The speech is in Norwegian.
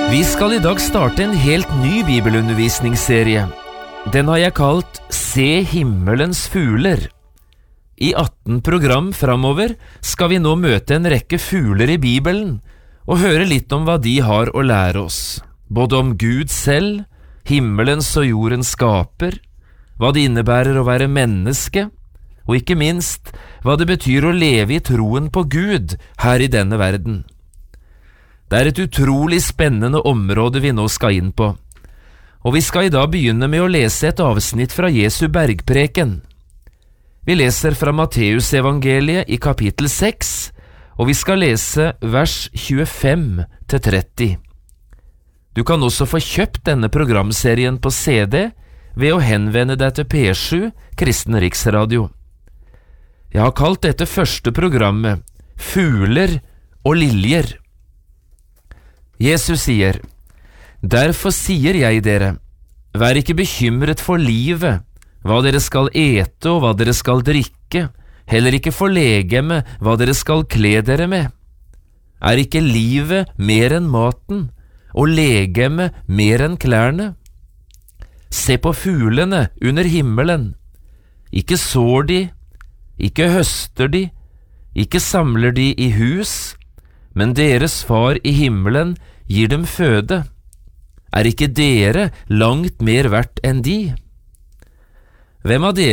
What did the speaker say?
Vi skal I dag starte en helt ny bibelundervisningsserie. Den har jeg kalt Se himmelens fugler. I 18 program framover skal vi nå møte en rekke fugler I Bibelen og høre litt om hva de har å lære oss, både om Gud selv, himmelens og jordens skaper, hva det innebærer å være menneske, og ikke minst hva det betyr å leve I troen på Gud her I denne verden. Det et utrolig spennende område vi nå skal inn på, og vi skal I dag begynne med å lese et avsnitt fra Jesu bergpreken. Vi leser fra Matteus evangeliet I kapittel 6, og vi skal lese vers 25-30. Du kan også få kjøpt denne programserien på CD ved å henvende deg til P7 Kristen Riksradio. Jeg har kalt dette første programmet Fugler og liljer. Jesus sier, «Derfor sier jeg dere, vær ikke bekymret for livet, hva dere skal ete og hva dere skal drikke, heller ikke for legeme, hva dere skal kle dere med. Ikke livet mer enn maten, og legeme mer enn klærne? Se på fuglene under himmelen. Ikke sår de, ikke høster de, ikke samler de I hus, men deres far I himmelen gir dem føde. Ikke dere langt mer verdt enn de? Hvem av dere